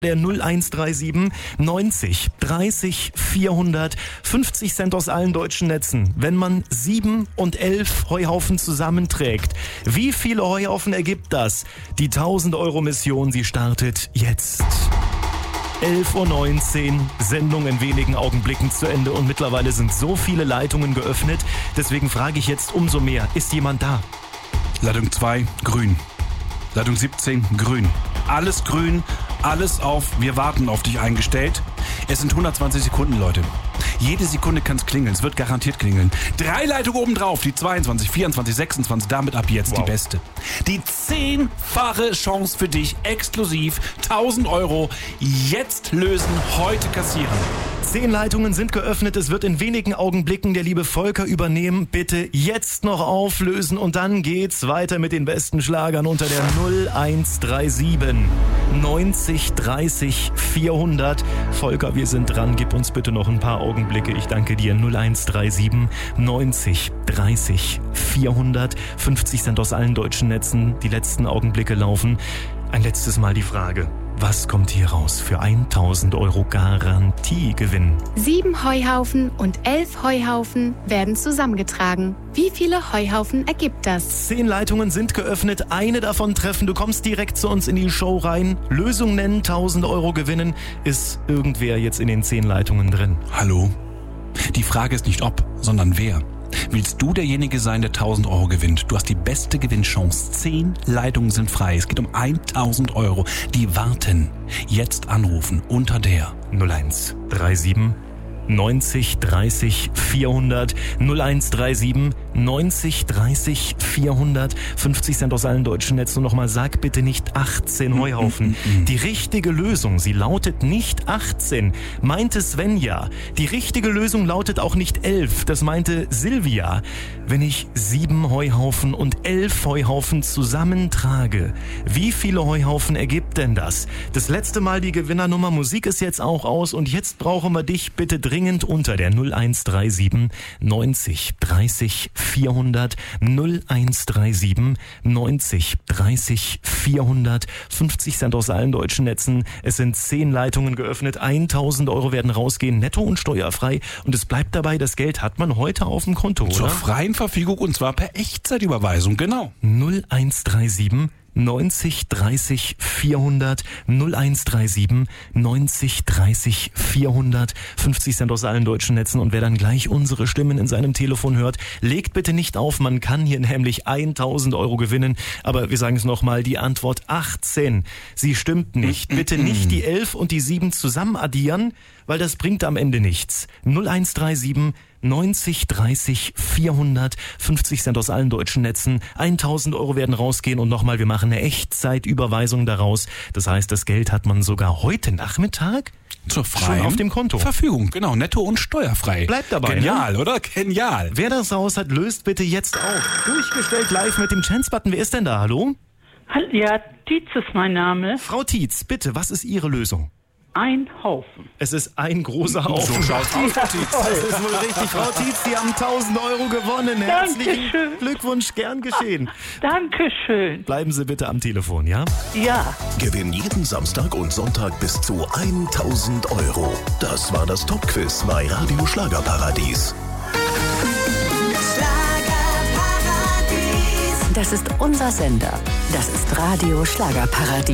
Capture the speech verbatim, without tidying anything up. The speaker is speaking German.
Der null eins drei sieben neunzig dreißig vierhundert, fünfzig Cent aus allen deutschen Netzen. Wenn man sieben und elf Heuhaufen zusammenträgt, wie viele Heuhaufen ergibt das? Die tausend Euro Mission, sie startet jetzt. elf Uhr neunzehn, Sendung in wenigen Augenblicken zu Ende und mittlerweile sind so viele Leitungen geöffnet. Deswegen frage ich jetzt umso mehr, ist jemand da? Leitung zwei, grün. Leitung siebzehn, grün. Alles grün, alles auf wir warten auf dich eingestellt. Es sind hundertzwanzig Sekunden, Leute. Jede Sekunde kann es klingeln, es wird garantiert klingeln. Drei Leitungen obendrauf, die zweiundzwanzig, vierundzwanzig, sechsundzwanzig, damit ab jetzt wow. Die beste. Die zehnfache Chance für dich, exklusiv, tausend Euro, jetzt lösen, heute kassieren. Zehn Leitungen sind geöffnet, es wird in wenigen Augenblicken der liebe Volker übernehmen. Bitte jetzt noch auflösen und dann geht's weiter mit den besten Schlagern unter der null eins drei sieben neunzig dreißig vierhundert. Volker, wir sind dran, gib uns bitte noch ein paar Augenblicke. Ich danke dir. null eins drei sieben neunzig dreißig vierhundert. fünfzig Cent aus allen deutschen Netzen. Die letzten Augenblicke laufen. Ein letztes Mal die Frage. Was kommt hier raus für tausend Euro Garantiegewinn? Sieben Heuhaufen und elf Heuhaufen werden zusammengetragen. Wie viele Heuhaufen ergibt das? Zehn Leitungen sind geöffnet, eine davon treffen. Du kommst direkt zu uns in die Show rein. Lösung nennen, tausend Euro gewinnen. Ist irgendwer jetzt in den zehn Leitungen drin? Hallo? Die Frage ist nicht ob, sondern wer. Willst du derjenige sein, der tausend Euro gewinnt? Du hast die beste Gewinnchance. Zehn Leitungen sind frei. Es geht um tausend Euro. Die warten. Jetzt anrufen unter der null eins drei sieben neunzig dreißig vierhundert. null eins drei sieben neunzig dreißig vierhundert. fünfzig Cent aus allen deutschen Netzen. Und nochmal, sag bitte nicht achtzehn Heuhaufen. Mm, mm, mm. Die richtige Lösung, sie lautet nicht achtzehn, meinte Svenja. Die richtige Lösung lautet auch nicht elf, das meinte Silvia. Wenn ich sieben Heuhaufen und elf Heuhaufen zusammentrage, wie viele Heuhaufen ergibt denn das? Das letzte Mal die Gewinnernummer. Musik ist jetzt auch aus und jetzt brauchen wir dich bitte dringend unter der null eins drei sieben neunzig dreißig vierhundert. null eins drei sieben neunzig dreißig vierhundert. fünfzig Cent aus allen deutschen Netzen. Es sind zehn Leitungen geöffnet. tausend Euro werden rausgehen, netto und steuerfrei. Und es bleibt dabei, das Geld hat man heute auf dem Konto, oder? Zur freien Verfügung und zwar per Echtzeitüberweisung, genau. null eins drei sieben neunzig dreißig vierhundert. null eins drei sieben neunzig dreißig vierhundert. fünfzig Cent aus allen deutschen Netzen. Und wer dann gleich unsere Stimmen in seinem Telefon hört, legt bitte nicht auf, man kann hier nämlich tausend Euro gewinnen. Aber wir sagen es nochmal, die Antwort achtzehn, sie stimmt nicht. Bitte nicht die elf und die sieben zusammen addieren, weil das bringt am Ende nichts. null eins drei sieben neunzig dreißig vierhundert. fünfzig Cent aus allen deutschen Netzen. tausend Euro werden rausgehen und nochmal, wir machen eine Echtzeitüberweisung daraus. Das heißt, das Geld hat man sogar heute Nachmittag zur freien schon auf dem Konto. Verfügung, genau, netto und steuerfrei. Bleibt dabei. Genial, ne? Oder? Genial. Wer das raus hat, löst bitte jetzt auf. Durchgestellt live mit dem Chance-Button. Wer ist denn da? Hallo? Ja, Tietz ist mein Name. Frau Tietz, bitte, was ist Ihre Lösung? Ein Haufen. Es ist ein großer Haufen. So schaut's aus, Frau Tietz. Das ist wohl richtig. Frau Tietz, Sie haben tausend Euro gewonnen. Herzlichen Dankeschön. Glückwunsch, gern geschehen. Dankeschön. Bleiben Sie bitte am Telefon, ja? Ja. Gewinn jeden Samstag und Sonntag bis zu tausend Euro. Das war das Top-Quiz bei Radio Schlagerparadies. Das ist unser Sender. Das ist Radio Schlagerparadies.